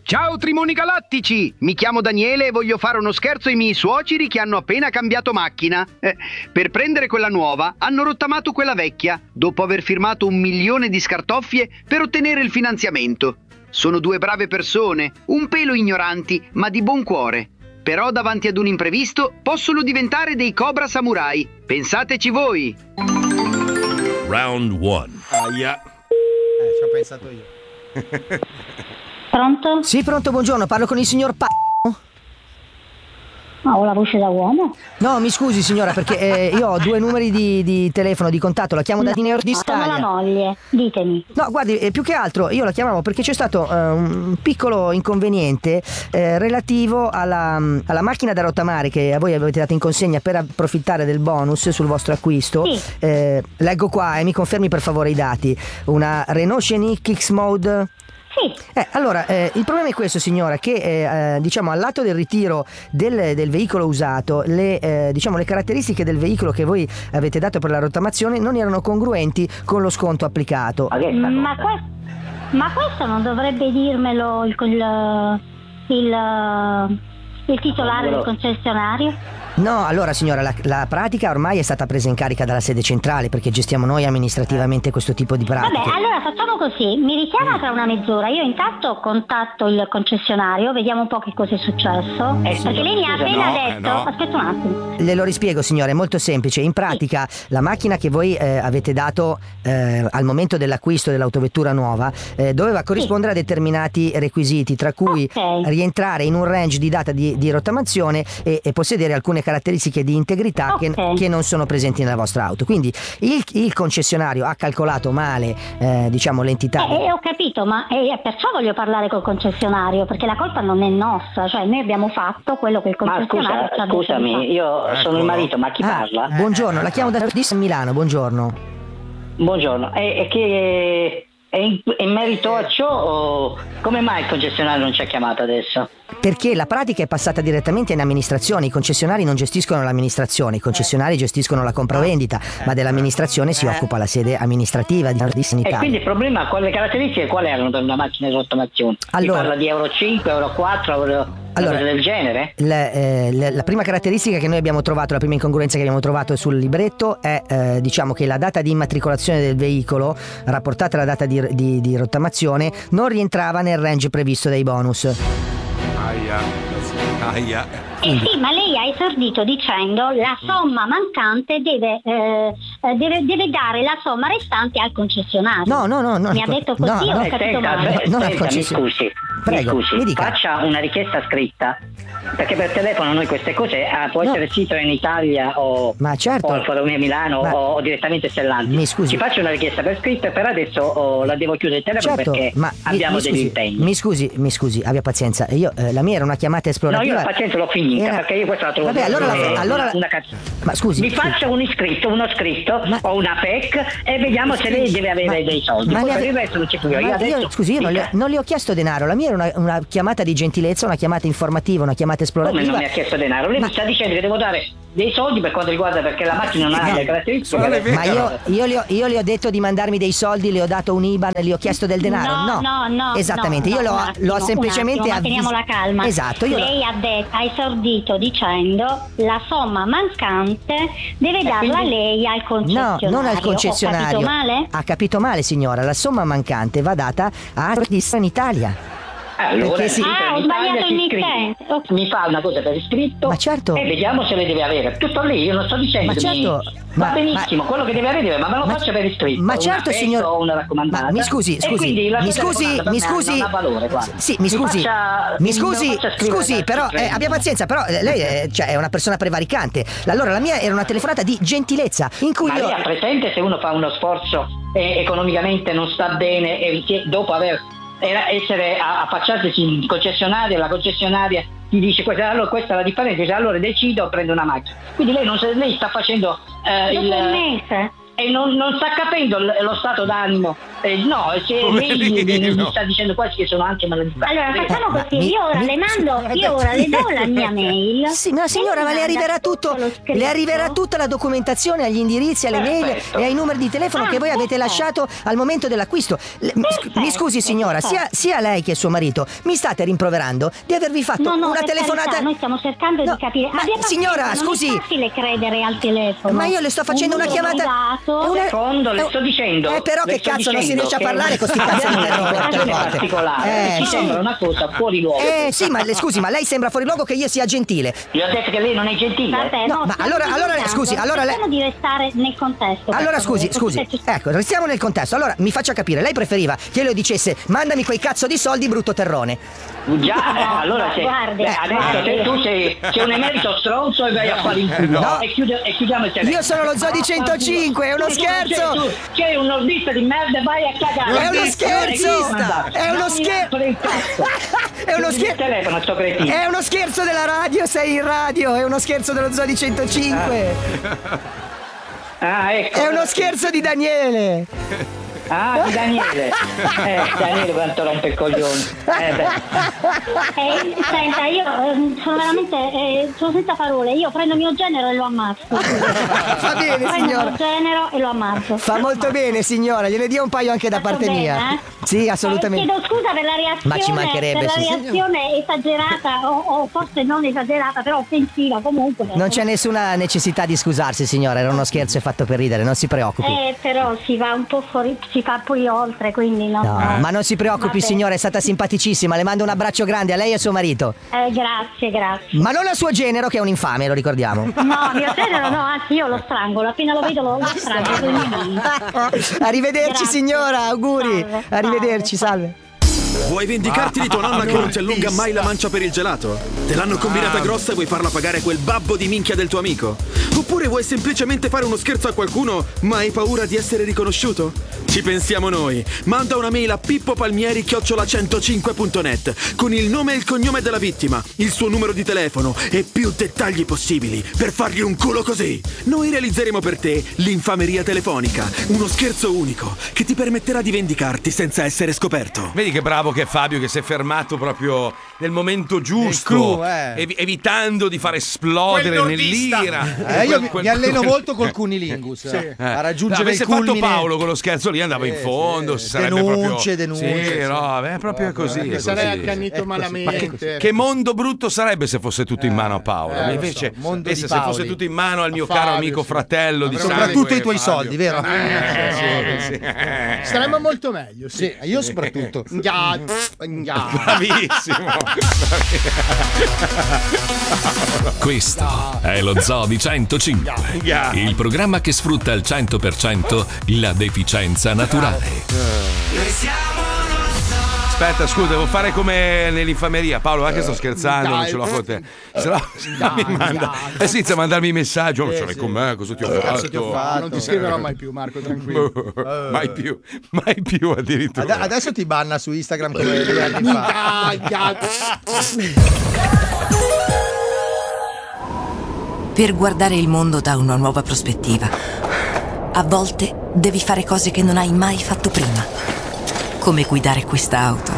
Ciao Trimoni Galattici, mi chiamo Daniele e voglio fare uno scherzo ai miei suoceri che hanno appena cambiato macchina. Per prendere quella nuova hanno rottamato quella vecchia, dopo aver firmato 1 milione di scartoffie per ottenere il finanziamento. Sono 2 brave persone, un pelo ignoranti, ma di buon cuore. Però davanti ad un imprevisto possono diventare dei cobra samurai. Pensateci voi! Round 1. Aia. Ci ho pensato io. Pronto? Sì, pronto, buongiorno, parlo con il signor Ho la voce da uomo? No, mi scusi signora, perché io ho 2 numeri di telefono di contatto, la chiamo da Nord Sono la Italia. moglie, ditemi. No, guardi, più che altro io la chiamavo perché c'è stato un piccolo inconveniente relativo alla macchina da rottamare che a voi avete dato in consegna per approfittare del bonus sul vostro acquisto. Sì. Leggo qua e mi confermi per favore i dati. Una Renault Scenic X-Mode. Sì. Allora, il problema è questo signora, che diciamo al lato del ritiro del veicolo usato, le caratteristiche del veicolo che voi avete dato per la rottamazione non erano congruenti con lo sconto applicato. Ma questo non dovrebbe dirmelo il titolare del concessionario? No, allora signora, la pratica ormai è stata presa in carica dalla sede centrale perché gestiamo noi amministrativamente questo tipo di pratiche. Vabbè, allora facciamo così, mi richiama tra una mezz'ora, io intanto contatto il concessionario, vediamo un po' che cosa è successo, perché lei mi ha appena detto, aspetta un attimo. Le lo rispiego signora, è molto semplice. In pratica la macchina che voi avete dato al momento dell'acquisto dell'autovettura nuova doveva corrispondere a determinati requisiti, tra cui rientrare in un range di data di rottamazione e possedere alcune caratteristiche di integrità che non sono presenti nella vostra auto. Quindi il concessionario ha calcolato male l'entità. Ho capito, ma perciò voglio parlare col concessionario, perché la colpa non è nostra, cioè noi abbiamo fatto quello che il concessionario ci ha detto. Scusami, io sono il marito, ma chi parla? Buongiorno, la chiamo da Milano, buongiorno. Buongiorno, è che in merito a ciò, come mai il concessionario non ci ha chiamato adesso? Perché la pratica è passata direttamente in amministrazione, i concessionari non gestiscono l'amministrazione, i concessionari gestiscono la compravendita, ma dell'amministrazione si occupa la sede amministrativa di sanità. E quindi il problema, quali caratteristiche quali erano per una macchina di rottamazione? Allora, si parla di Euro 5, Euro 4, cose del genere? La prima caratteristica che noi abbiamo trovato, la prima incongruenza che abbiamo trovato sul libretto è che la data di immatricolazione del veicolo rapportata alla data di rottamazione non rientrava nel range previsto dai bonus. Aia. Sì, ma lei ha esordito dicendo la somma mancante deve dare la somma restante al concessionario. No. Mi ha detto così, ho capito male. Mi scusi, mi dica. Faccia una richiesta scritta, perché per telefono noi queste cose può essere Citroen in Italia o Alfa Romeo Milano o direttamente Stellantis. Mi scusi. Ci faccia una richiesta per scritto e per adesso la devo chiudere il telefono perché abbiamo degli impegni. Mi scusi, abbia pazienza. Io la mia era una chiamata esplorativa. No, io la pazienza l'ho finita perché io questa la trovo. Vabbè, allora ma scusi. Mi faccia uno scritto o una PEC e vediamo se lei deve avere dei soldi. Poi per il resto non ci più. Io non le ho chiesto denaro, la mia era una chiamata di gentilezza, una chiamata informativa, una chiamata esplorativa. Come non mi ha chiesto denaro? Lei mi sta dicendo che devo dare dei soldi per quanto riguarda perché la macchina non ha le caratteristiche. Ma io le ho detto di mandarmi dei soldi, le ho dato un IBAN, le ho chiesto del denaro. No. Esattamente, io l'ho semplicemente manteniamo la calma. Esatto, lei ha esordito dicendo la somma mancante deve darla lei al concessionario. No, non al concessionario. Ho capito male? Ha capito male signora, la somma mancante va data a Artista in Italia. Allora, ho sbagliato il mittente. Mi fa una cosa per iscritto e vediamo se le deve avere. Tutto lì, io non sto dicendo va benissimo, quello che deve avere, ma me lo faccia per iscritto. Ma certo, signor. Una raccomandata. Mi scusi. Mi scusi, però abbia pazienza, però lei è una persona prevaricante. Allora la mia era una telefonata di gentilezza in cui lei ha presente se uno fa uno sforzo e economicamente non sta bene e dopo affacciarsi in concessionaria, la concessionaria ti dice questa è la differenza, allora decido, prendo una macchina. Quindi lei sta facendo dopo un mese e non sta capendo lo stato d'animo No, se lei mi sta dicendo quasi che sono anche maledetta. Allora facciamo così, io ora le do la mia mail. Sì, ma signora, ma le arriverà tutto, le arriverà tutta la documentazione agli indirizzi, alle mail e ai numeri di telefono che voi avete lasciato al momento dell'acquisto. Mi scusi signora, sia lei che suo marito mi state rimproverando di avervi fatto una telefonata. Carità, noi stiamo cercando di capire. Ma signora, scusi, non è facile credere al telefono. ma io le sto facendo una chiamata. Secondo, le sto dicendo. Però che cazzo non si riesce a parlare con sti cazzo di terrore particolare. Ci sembra una cosa fuori luogo. Sì, ma scusi, ma lei sembra fuori luogo che io sia gentile. Io ho detto che lei non è gentile. Vabbè, no, ma allora scusi, allora cerchiamo di restare nel contesto. Allora scusi, ecco, restiamo nel contesto. Allora mi faccia capire, lei preferiva che io le dicesse mandami quei cazzo di soldi, brutto terrone. Già, allora adesso se tu sei un emerito stronzo e vai a fare in culo e chiudiamo il telefono. Io sono lo Zoo di 105, è uno scherzo. Tu sei un nordista di merda, vai a cagare. È uno scherzo. È uno scherzo. È uno scherzo. Telefono, sto cretino. È uno scherzo della radio, sei in radio, è uno scherzo dello Zoo di 105. Ecco. È uno scherzo di Daniele. Di Daniele. Daniele quanto rompe il coglione. Senta, io sono veramente sono senza parole. Io prendo il mio genero e lo ammazzo. Fa bene, prendo signora. il mio genero e lo ammazzo. Fa molto bene, signora. Gliene dia un paio anche da parte mia. Sì, assolutamente. Chiedo scusa per la reazione. Ma ci mancherebbe. Per la reazione esagerata o forse non esagerata, però offensiva comunque. Non c'è nessuna necessità di scusarsi, signora. Era uno scherzo, è fatto per ridere, non si preoccupi. Però si va un po' fuori, si fa poi oltre, quindi no. Ma non si preoccupi, signora, è stata simpaticissima. Le mando un abbraccio grande a lei e a suo marito. Grazie. Ma non al suo genero, che è un infame, lo ricordiamo. No, mio genero no, anzi io lo strangolo, appena lo vedo lo strangolo. Arrivederci, Grazie. Signora, auguri. Salve. Arrivederci, salve. Vuoi vendicarti di tua nonna che non ti allunga mai la mancia per il gelato? Te l'hanno combinata grossa e vuoi farla pagare quel babbo di minchia del tuo amico? Oppure vuoi semplicemente fare uno scherzo a qualcuno ma hai paura di essere riconosciuto? Ci pensiamo noi. Manda una mail a pippopalmieri@105.net con il nome e il cognome della vittima, il suo numero di telefono e più dettagli possibili per fargli un culo così. Noi realizzeremo per te l'infameria telefonica, uno scherzo unico che ti permetterà di vendicarti senza essere scoperto. Vedi che bravo che è Fabio, che si è fermato proprio nel momento giusto, evitando di far esplodere nell'ira. Io mi alleno molto col cunilingus a raggiungere il culmine. Avesse fatto Paolo con lo scherzo lì andava in fondo, si sarebbe denunce. Sì, no, è proprio così. Sarei accanito malamente. Che mondo brutto sarebbe se fosse tutto in mano a Paolo. Invece, se fosse tutto in mano al mio caro amico fratello di sangue, soprattutto i tuoi soldi, vero? Saremmo molto meglio. Sì, io soprattutto. Bravissimo. Questo è lo Zoo di 105, il programma che sfrutta al 100% la deficienza naturale. Aspetta, scusa, devo fare come nell'infameria. Paolo, anche sto scherzando, non ce l'ho con te. Se no, mi manda. Si inizia a mandarmi messaggi. Non ce l'hai con me, cosa ti ho fatto? Non ti scriverò mai più, Marco, tranquillo. Mai più addirittura. Adesso ti banna su Instagram come 2 anni fa. Per guardare il mondo da una nuova prospettiva, a volte devi fare cose che non hai mai fatto prima. Come guidare questa auto.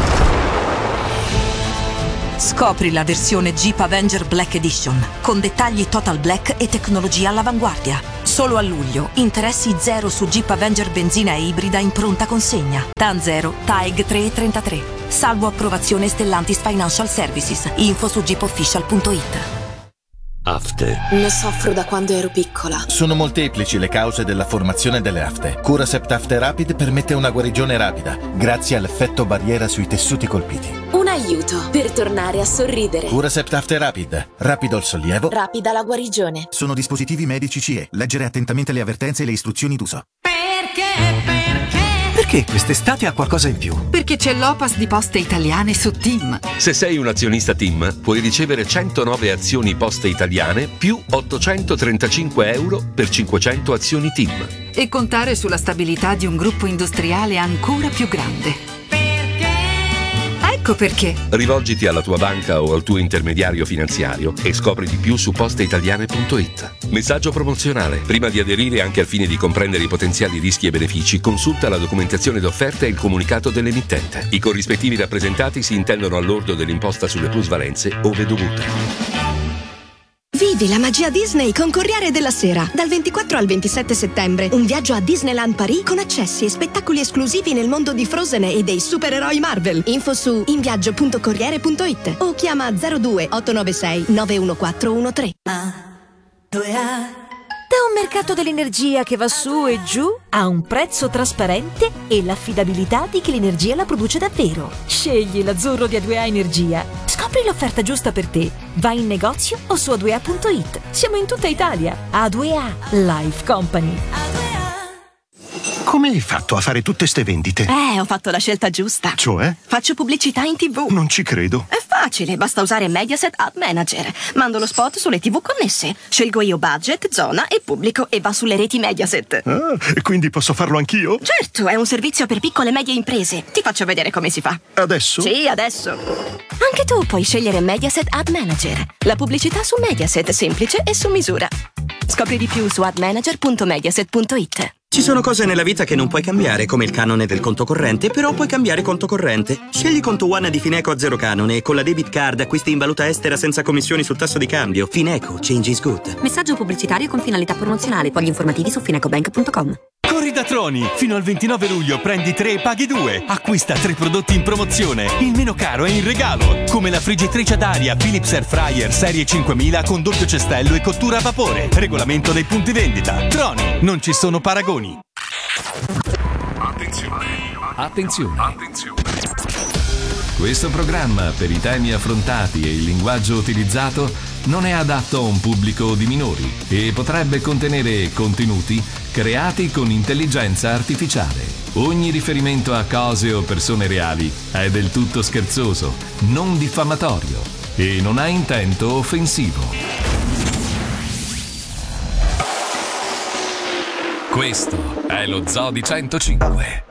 Scopri la versione Jeep Avenger Black Edition con dettagli Total Black e tecnologia all'avanguardia. Solo a luglio, interessi zero su Jeep Avenger benzina e ibrida in pronta consegna. TAN 0, TAEG 3,33. Salvo approvazione Stellantis Financial Services. Info su jeepofficial.it. Afte. Ne soffro da quando ero piccola. Sono molteplici le cause della formazione delle afte. Curacept Afte Rapid permette una guarigione rapida, grazie all'effetto barriera sui tessuti colpiti. Un aiuto per tornare a sorridere. Curacept Afte Rapid. Rapido il sollievo. Rapida la guarigione. Sono dispositivi medici CE. Leggere attentamente le avvertenze e le istruzioni d'uso. Perché quest'estate ha qualcosa in più? Perché c'è l'Opas di Poste Italiane su TIM. Se sei un azionista TIM, puoi ricevere 109 azioni Poste Italiane più 835 euro per 500 azioni TIM. E contare sulla stabilità di un gruppo industriale ancora più grande. Ecco perché. Rivolgiti alla tua banca o al tuo intermediario finanziario e scopri di più su posteitaliane.it. Messaggio promozionale. Prima di aderire, anche al fine di comprendere i potenziali rischi e benefici, consulta la documentazione d'offerta e il comunicato dell'emittente. I corrispettivi rappresentati si intendono all'ordo dell'imposta sulle plusvalenze ove dovute. Vivi la magia Disney con Corriere della Sera. Dal 24 al 27 settembre, un viaggio a Disneyland Paris con accessi e spettacoli esclusivi nel mondo di Frozen e dei supereroi Marvel. Info su inviaggio.corriere.it o chiama 02 896 91413. Da un mercato dell'energia che va su e giù a un prezzo trasparente e l'affidabilità di chi l'energia la produce davvero. Scegli l'azzurro di A2A Energia. Scopri l'offerta giusta per te. Vai in negozio o su a2a.it. Siamo in tutta Italia. A2A Life Company. Come hai fatto a fare tutte ste vendite? Ho fatto la scelta giusta. Cioè? Faccio pubblicità in TV. Non ci credo. È facile, basta usare Mediaset Ad Manager. Mando lo spot sulle TV connesse. Scelgo io budget, zona e pubblico e va sulle reti Mediaset. Ah, e quindi posso farlo anch'io? Certo, è un servizio per piccole e medie imprese. Ti faccio vedere come si fa. Adesso? Sì, adesso. Anche tu puoi scegliere Mediaset Ad Manager. La pubblicità su Mediaset, semplice e su misura. Scopri di più su admanager.mediaset.it. Ci sono cose nella vita che non puoi cambiare, come il canone del conto corrente, però puoi cambiare conto corrente. Scegli Conto One di Fineco a zero canone e con la debit card acquisti in valuta estera senza commissioni sul tasso di cambio. Fineco, change is good. Messaggio pubblicitario con finalità promozionale. Paghi informativi su finecobank.com. Corri da Troni! Fino al 29 luglio prendi 3 e paghi 2. Acquista 3 prodotti in promozione. Il meno caro è in regalo. Come la friggitrice ad aria Philips Air Fryer Serie 5000 con doppio cestello e cottura a vapore. Regolamento dei punti vendita. Troni, non ci sono paragoni. Attenzione. Questo programma, per i temi affrontati e il linguaggio utilizzato, non è adatto a un pubblico di minori e potrebbe contenere contenuti creati con intelligenza artificiale. Ogni riferimento a cose o persone reali è del tutto scherzoso, non diffamatorio e non ha intento offensivo. Questo è lo Zoo di 105.